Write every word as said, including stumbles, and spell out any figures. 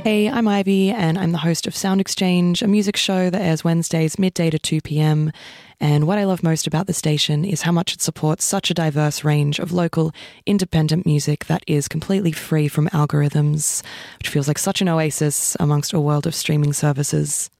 Hey, I'm Ivy, and I'm the host of Sound Exchange, a music show that airs Wednesdays midday to two p.m. And what I love most about the station is how much it supports such a diverse range of local, independent music that is completely free from algorithms, which feels like such an oasis amongst a world of streaming services.